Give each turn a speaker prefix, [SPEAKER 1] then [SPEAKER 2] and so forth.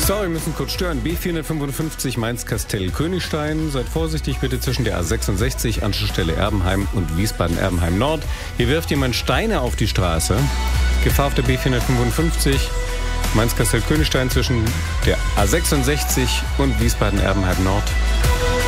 [SPEAKER 1] So, wir müssen kurz stören. B455 Mainz-Kastell-Königstein. Seid vorsichtig bitte zwischen der A66, Anschlussstelle Erbenheim und Wiesbaden-Erbenheim Nord. Hier wirft jemand Steine auf die Straße. Gefahr auf der B455 Mainz-Kastell-Königstein zwischen der A66 und Wiesbaden-Erbenheim Nord.